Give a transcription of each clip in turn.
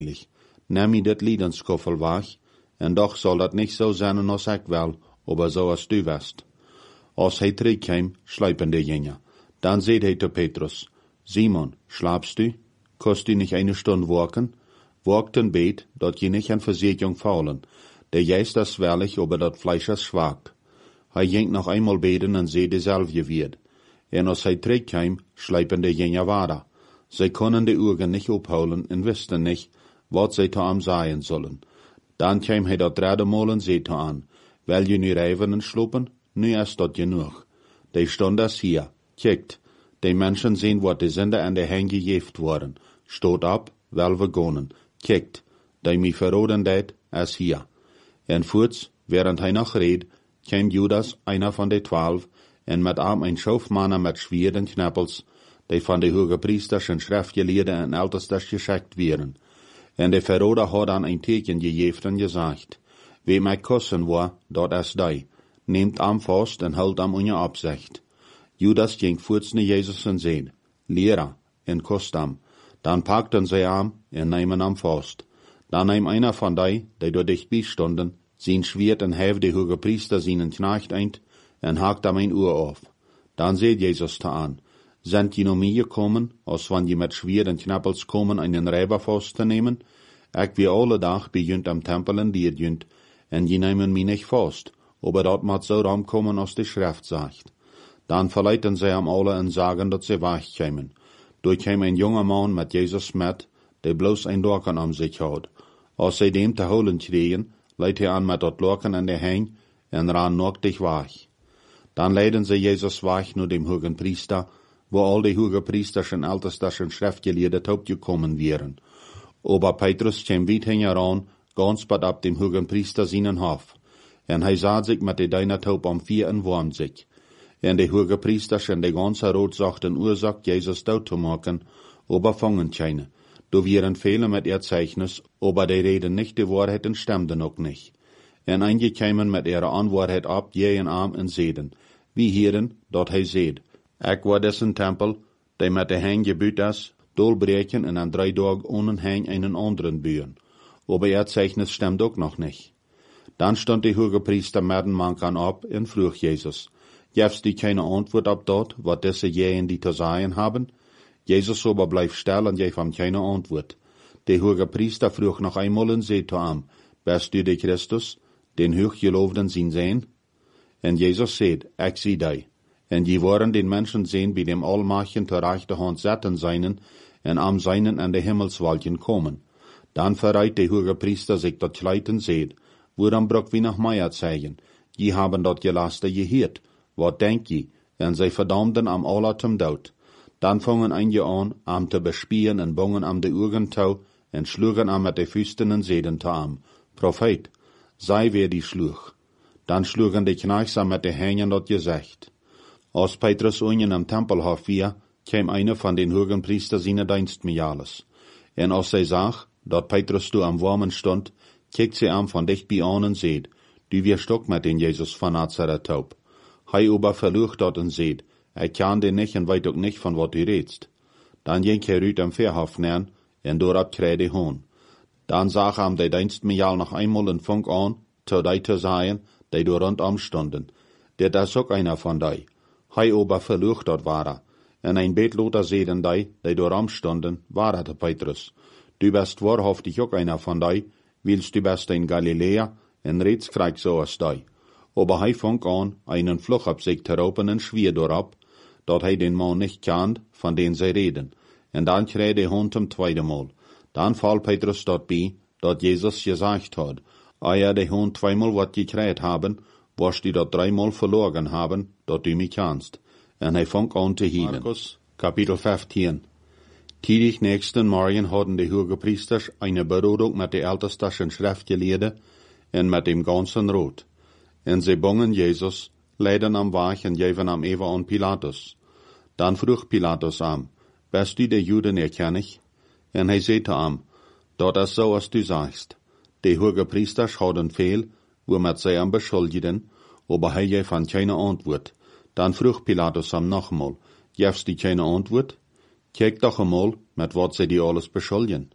Neem je dit liedenskoffel weg, en doch zal dat niet zo zijn als ik wel, aber zo als du west. Als hij terugkwam, sluipen de jongen. Dan zei hij tot Petrus, Simon, schlafst du? Kost du nicht eine Stunde waken? Wagt een beet, dat je nicht an Versicherung faulen. Der Geist ist schwerlich, aber dat Fleisch ist schwach. Hij ging noch einmal beten en zei dezelfde weer. En als hij terugkwam, sluipen de jongen weiter. Zij konden de Augen nicht ophouden en wisten nicht, wat zij te hem zeggen zullen. Dan kwam hij dat derde Mal en zei te aan, wil je nu rijven en slopen? Nu is dat genoeg. De stond is hier. Kijkt, de mensen zien wat de Sünde aan de heen gegeven worden. Stoot op, wel we gonen. Kijkt, de mij verroden deed, is hier. En voorts, während hij nog reed, kwam Judas, einer van de 12, en met hem een schoofmannen met schweren knappels, die van de hogepriesters en schriftgeleerden en ältestes geschickt werden. En de verroder had dan een teken gegeven en gezegd, wie mij kussen wil, dat is die. Neemt am vast en houdt am unje opzicht. Judas ging voorts naar Jezus en zei, Lehrer, en kust am. Dan pakten zij am en nemen am vast. Dan neem einer van die door dichtbij stonden, zijn schwert en hef de hogepriester zijn knecht eind, en hakt am een oor af. Dan zei Jezus te aan, sind je nog meer gekommen, als wanneer je met schwert en knappels komen einen Räber vast te nemen? Ik wie alle dag bejunt am Tempel en dierjunt, en je nemen mij nicht vast. Aber dat moet zo ramkommen, als de Schrift sagt. Dan verleiten zij hem alle en sagen, dat zij wegkomen. Door kwam een jonge man met Jezus met, die bloos een loken om zich had. Als zij dem te holen kregen, leidt hij aan met dat loken aan de heen en ran naaktig weg. Dan leiden zij Jezus weg naar dem hogen priester, wo al de hoge priesters en ältestes en schriftgeleerden opgekommen wären. Aber Petrus kwam weit heran, ganz bad ab dem hogen priester seinen Hof. En hij zat zich met de deinatoop om 4 en warm zich. En de hoge priesters en de ganze Rot zochten oorzaak Jezus dood te maken, aber vangen keine. Do wären viele met ihr Zeichnis, aber die reden nicht die Wahrheit en stemden ook nicht. En einige kämen met ihre Anwahrheit ab, je en arm en zeden. Wie heren, dat hij zeed. Ik war dessen Tempel, die met de heen gebuut is, dolbreken en aan 3 dagen ohne heen einen anderen buren. Aber ihr Zeichnis stemmt ook nog nicht. Dan stond de hoge priester met een man aan op en vroeg Jezus, gevst die keine antwoord op dat, wat deze jeen die te zeggen hebben? Jezus aber bleef stil en geef hem keine antwoord. De hoge priester vroeg nog eenmaal en zei te hem, bist du de Christus, den hooggeloofden zien zijn? En Jezus zei, ik zie die. En je worden den mensen zien bij dem Almachten ter rechterhand zetten zijnen, en am zijnen en de himmelswalken komen. Dan verreit de hoge priester zich dat kleid en zei, waarom brok wie nog mij zeggen? Je hebben dat gelaste geheerd. Wat denk je? En zij verdammden am allertum dood. Dan vangen einige aan, am te bespieren en bongen am de Augen touw, en schlugen am met de vuisten en zeiden te am, Prophet, zij weer die sloeg. Dan schlugen de knechts am met de hängen dat gezegd. Als Petrus unjen am Tempelhof weer, kwam einer van den hogen priester zijn dienstmejalis. En als zij zag, dat Petrus du am warmen stond, kijkt sie am van dichtbij aan en zeid, du wirst ook met den Jesus van Nazareth taub. Hij aber verlucht dat en zeid, ik kan den nicht en weet ook nicht van wat u redst. Dan ging hij uit am Verhof neer, en doorop kreeg de hoon. Dan zag am de dienstmejal nog eenmaal een vonk aan, tot die te zeggen, die door rondom stonden. Dit is ook einer van die. Hij aber verlucht dat ware. En een beetloter zeiden die door am stonden, ware de Petrus. Du bist wahrhaftig ook einer van die, willst du best in Galilea, en reeds krijg zoals die. Aber hij vong aan, einen Fluch op zich te roepen en schwier doorop, dat hij den man nicht kent, van den zij reden. En dan kreeg de hond hem tweede Mal. Dan val Petrus dat bij, dat Jezus gezegd had, eer de hond 2-mal wat gekriegt haben, wirst du dat 3-mal verloren haben, dat du mich kennst. En hij vong aan te hielen. Markus, Kapitel 15. Tidig nächsten Morgen hadden de hoge priesters eine Berodung met de ältestes en schriftgeleerden en met dem ganzen Rot. En ze bongen Jezus, leiden am Weg en geven am even aan Pilatus. Dan vroeg Pilatus am, bist du de Juden erkennig? En hij zei te am, dat is zo als du sagst. De hoge priesters hadden veel, waarmet zij am beschuldigden, aber hij geef aan keine antwoord. Dan vroeg Pilatus am nogmaal, gevst die keine antwoord? Kijk toch eenmaal, met wat zij die alles beschuldigen.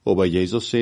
Aber Jesus